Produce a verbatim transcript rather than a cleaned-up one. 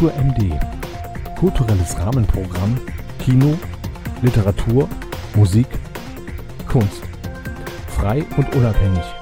Kultur M D. Kulturelles Rahmenprogramm, Kino, Literatur, Musik, Kunst. Frei und unabhängig.